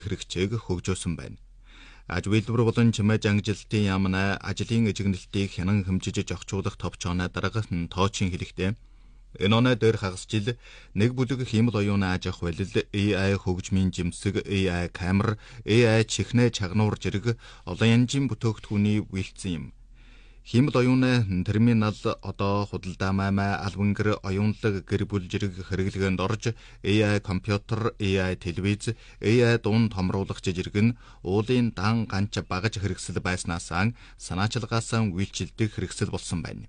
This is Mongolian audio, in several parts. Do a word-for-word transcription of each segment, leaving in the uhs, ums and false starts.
хэрэгцээг хөгжөөсөн байна. Аж үйлдвэр болон чимээ ангилалтын яамнаа ажлын эжигнэлтийг хянан хэмжиж зохицуулах товчооны дарга тоочин хэлэхдээ энэ оноо дээр хагас жил нэг бүлэг хиймэл оюуны аж ахуй хвалил, эй ай хөгжмийн жимсэг, эй ай камер, эй ай чихнэ чагнуур зэрэг олон янжийн бүтээгдэхүүний үйлдсэн юм. Хиймэл оюуны терминал одоо худалдаа маймаа албангэр оюунлаг гэр бүл зэрэг хэрэглэгэнд орж эй ай компьютер, эй ай телевиз, эй ай дуун томруулах зэрэг нь уулын дан ганч багаж хэрэгсэл байснаасаа санаачилгаасаа үйлчилдэг хэрэгсэл болсон байна.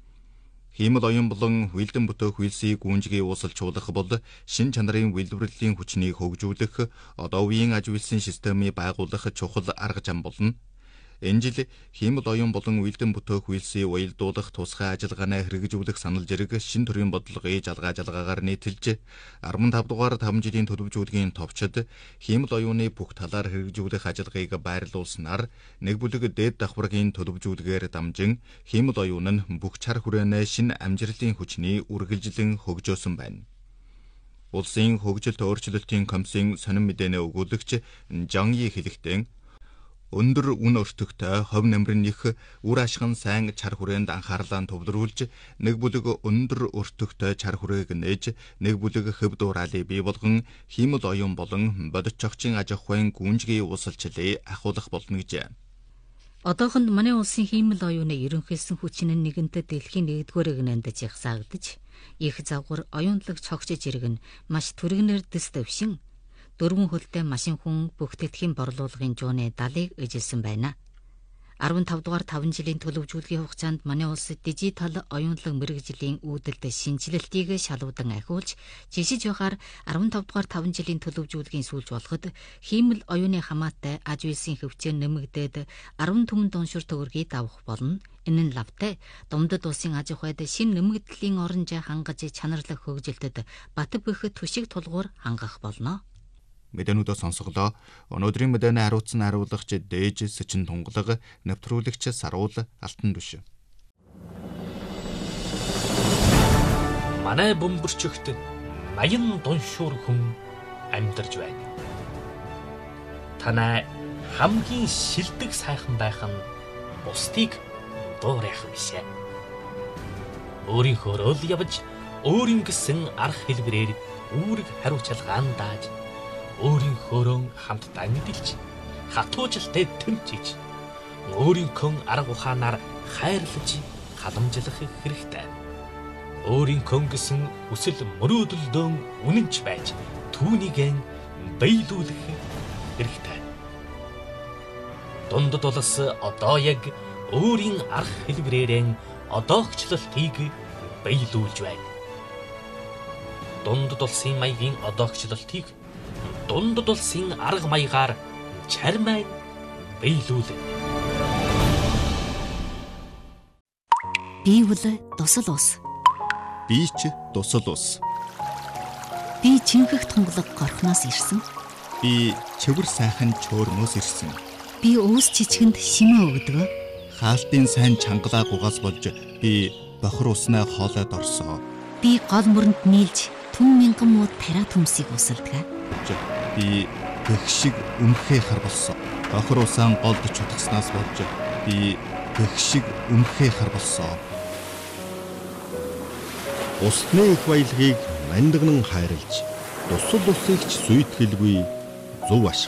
Хиймэл оюун болон үйлдэн бүтээх үйлсийг гүнжгий уусалжуулах бол шин чанарын үйлдвэрлэлийн хүчнийг хөгжүүлэх, одоо үеийн аж үйлсийн системийг байгуулах чухал арга зам болно. Энэ жил хиймэл оюун болон үйлдэн бүтээх үйлсийг уялдуулах тусгай ажиллагааны хэрэгжүүлэх санал зэрэг шин төрлийн бодлогыг жалгаа жалгаагаар нийтэлж арван тав дугаар таван жилийн төлөвлөжүүлгийн товчид хиймэл оюуны бүх талаар хэрэгжүүлэх ажиллагааг байрлуулснаар нэг бүлэг дээд давхаргийн төлөвлөжүүлгээр дамжин хиймэл оюун нь бүх чар хүрээнээ шин амжилтын хүчний үргэлжлэн хөгжөөсөн байна. Улсын хөгжилт өөрчлөлтийн комиссийн сонин мэдээний өгүүлэгч Жан Yi хэлэхдээ өндөр үн өртөгтэй хов намрынх үр ашигын сайн чар хүрээнд анхаарлаа төвлөрүүлж нэг бүлэг өндөр өртөгтэй чар хүрээг нээж нэг бүлэг хөв дуурайлыг бий болгон хиймэл оюун болон бодит чогчийн аж ахуйн гүнжгий уусалчлалыг ахуулах болно гэжээ. Одоохонд манай улсын хиймэл оюуны ерөнхийлсөн хүчин нь нэгэнтээ дэлхийн нэгдүгээр эгнээнд жагсаагдаж их завгар оюунлаг цогч зэрэг нь маш түргэнээр дэс дэвшин дөрвөн хөлтэй машин хүн бүхтэдхийн борлуулгын жууны далыг эжилсэн байна. арван тав дугаар таван жилийн төлөвжүүлгийн хугацаанд манай улсад дижитал оюунлаг мэргэжлийн үүдэлд шинжилэлтийг шалуудан ахиулж, жишиж байхаар арван тав дугаар таван жилийн төлөвжүүлгийн сүүлж болоход хиймэл оюуны хамаатай аж үйлсийн хөвчөө нэмэгдээд арван түмэн дуншир төгрөгийг давах болно. Энэ нь лавтай Думдад улсын аж ахуйд шин нэмэгдлийн оронжоо хангаж чанарлах хөгжилтөд бат бөх түшиг тулгуур хангах болно. Мэдээнүүдээ сонсголоо. Өнөөдрийн мэдээний хариуцсан хариулагч Дээж Сэчин Тунгалаг, нэвтрүүлэгч Саруул Алтан Түш. Манай бөмбөрчөгт наян дуншуур хүн амьдарч байна. Танай хамгийн шилдэг сайхан байх нь бусдыг дуурайх бишээ. Өөрийнхөө л явж өөрийн гэсэн арга хэлбэрээр үүрэг хариуцлагаан дааж өөрийнхөөрөө хамтдаа мэдэлж хатуужилтай тэмцэж өөрийнхөө арга ухаанаар хайрлаж халамжлах хэрэгтэй. Өөрийнхөө гэсэн хүсэл мөрөөдөлдөө үнэнч байж түүнийг биелүүлэх хэрэгтэй. Дундад улс одоо яг өөрийн арга хэлбэрээр одоогчлолтыг биелүүлж байна. Дундад улсын маягийн одоогчлолтыг дундад улсын арга маягаар чармай биелүүлнэ. Би бол тусал ус. Би ч тусал ус. Би чинхэх тунгалаг горхноос ирсэн. Би чивэр сайхан чөөрнөөс ирсэн. Би уус чичгэнд шимээ өгдөг. Хаалтын сайн чангалаа гугаас болж би бохор уснаа хоолойд орсоо. Би гол мөрөнд нийлж түн мянган муу тариа төмсийг усалдаг. Би гэх шиг өмхөө хар болсон. Бохор усаан голд чутгаснаас болж би гэх шиг өмхөө хар болсон. Усны их баялагийг мандагнан хайрлж, тусал усыг ч сүйтгэлгүй зөв аш